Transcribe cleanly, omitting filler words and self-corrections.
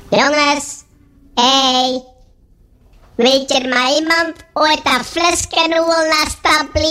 Jongens, hey, weet er maar iemand ooit dat flesje wil alsjeblieft?